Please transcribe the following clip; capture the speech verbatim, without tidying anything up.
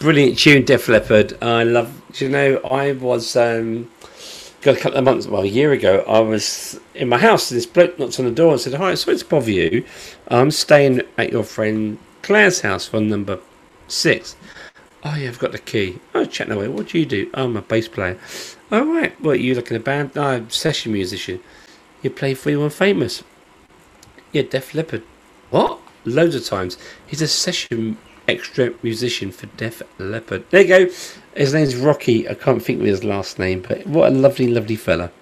Brilliant tune, Def Leppard. I love. Do you know? I was um, got a couple of months, well, a year ago. I was in my house. And this bloke knocked on the door and said, "Hi, sorry to bother you. I'm staying at your friend Claire's house for number six." "Oh yeah, I've got the key." "Oh, chatting away. What do you do?" "Oh, I'm a bass player." "Oh right. What, you look in a band?" "No, I'm a session musician." "You play for anyone famous?" "Yeah, Def Leppard." "What?" "Loads of times. He's a session extra musician for Def Leppard." There you go. His name's Rocky. I can't think of his last name, but what a lovely, lovely fella.